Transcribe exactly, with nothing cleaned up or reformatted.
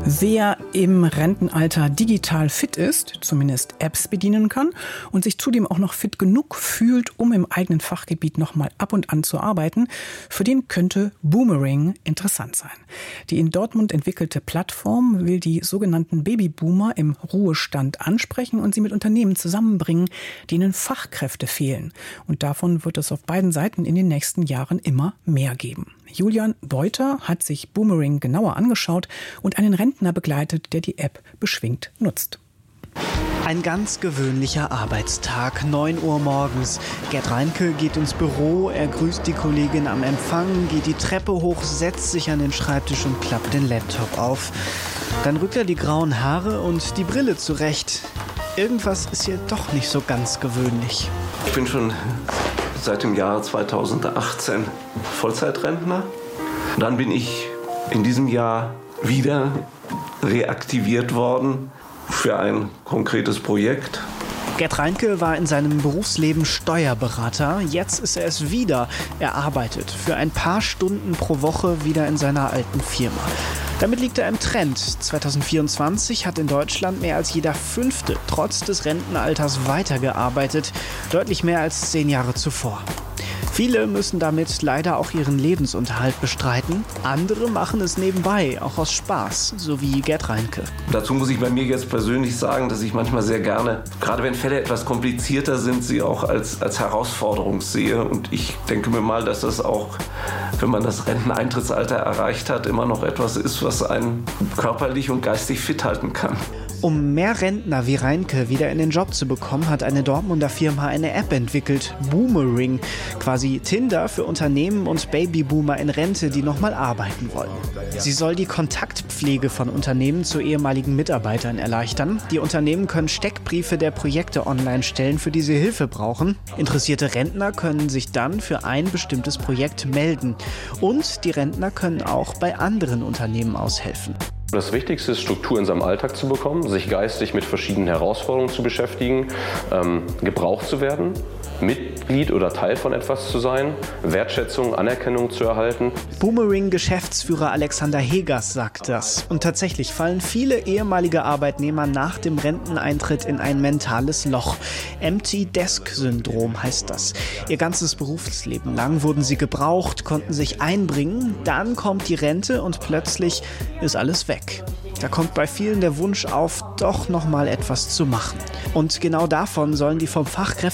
Wer im Rentenalter digital fit ist, zumindest Apps bedienen kann und sich zudem auch noch fit genug fühlt, um im eigenen Fachgebiet noch mal ab und an zu arbeiten, für den könnte Boomerang interessant sein. Die in Dortmund entwickelte Plattform will die sogenannten Babyboomer im Ruhestand ansprechen und sie mit Unternehmen zusammenbringen, denen Fachkräfte fehlen. Und davon wird es auf beiden Seiten in den nächsten Jahren immer mehr geben. Julian Beuter hat sich Boomerang genauer angeschaut und einen Rentner begleitet, der die App beschwingt nutzt. Ein ganz gewöhnlicher Arbeitstag, neun Uhr morgens. Gerd Reinke geht ins Büro, er grüßt die Kollegin am Empfang, geht die Treppe hoch, setzt sich an den Schreibtisch und klappt den Laptop auf. Dann rückt er die grauen Haare und die Brille zurecht. Irgendwas ist hier doch nicht so ganz gewöhnlich. Ich bin schon seit dem Jahr zweitausendachtzehn Vollzeitrentner. Dann bin ich in diesem Jahr wieder reaktiviert worden für ein konkretes Projekt. Gerd Reinke war in seinem Berufsleben Steuerberater. Jetzt ist er es wieder. Er arbeitet für ein paar Stunden pro Woche wieder in seiner alten Firma. Damit liegt er im Trend. zweitausendvierundzwanzig hat in Deutschland mehr als jeder Fünfte trotz des Rentenalters weitergearbeitet. Deutlich mehr als zehn Jahre zuvor. Viele müssen damit leider auch ihren Lebensunterhalt bestreiten. Andere machen es nebenbei, auch aus Spaß, so wie Gerd Reinke. Dazu muss ich bei mir jetzt persönlich sagen, dass ich manchmal sehr gerne, gerade wenn Fälle etwas komplizierter sind, sie auch als, als Herausforderung sehe. Und ich denke mir mal, dass das auch, wenn man das Renteneintrittsalter erreicht hat, immer noch etwas ist, was einen körperlich und geistig fit halten kann. Um mehr Rentner wie Reinke wieder in den Job zu bekommen, hat eine Dortmunder Firma eine App entwickelt, Boomerang, quasi Tinder für Unternehmen und Babyboomer in Rente, die nochmal arbeiten wollen. Sie soll die Kontaktpflege von Unternehmen zu ehemaligen Mitarbeitern erleichtern. Die Unternehmen können Steckbriefe der Projekte online stellen, für die sie Hilfe brauchen. Interessierte Rentner können sich dann für ein bestimmtes Projekt melden. Und die Rentner können auch bei anderen Unternehmen aushelfen. Das Wichtigste ist, Struktur in seinem Alltag zu bekommen, sich geistig mit verschiedenen Herausforderungen zu beschäftigen, ähm, gebraucht zu werden, Mitglied oder Teil von etwas zu sein, Wertschätzung, Anerkennung zu erhalten. Boomerang-Geschäftsführer Alexander Hegers sagt das. Und tatsächlich fallen viele ehemalige Arbeitnehmer nach dem Renteneintritt in ein mentales Loch. Empty Desk-Syndrom heißt das. Ihr ganzes Berufsleben lang wurden sie gebraucht, konnten sich einbringen, dann kommt die Rente und plötzlich ist alles weg. Da kommt bei vielen der Wunsch auf, doch noch mal etwas zu machen. Und genau davon sollen die vom Fachkräfte